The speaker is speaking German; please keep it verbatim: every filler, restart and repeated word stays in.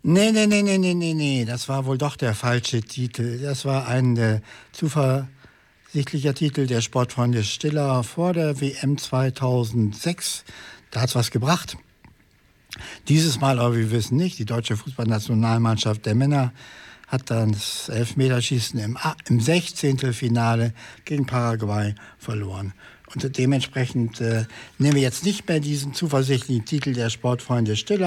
Nee, nee, nee, nee, nee, nee, nee, das war wohl doch der falsche Titel. Das war ein äh, zuversichtlicher Titel der Sportfreunde Stiller vor der W M zweitausendsechs. Da hat's was gebracht. Dieses Mal aber, wir wissen nicht, die deutsche Fußballnationalmannschaft der Männer hat dann das Elfmeterschießen im, im Sechzehntelfinale gegen Paraguay verloren. Und dementsprechend äh, nehmen wir jetzt nicht mehr diesen zuversichtlichen Titel der Sportfreunde Stiller.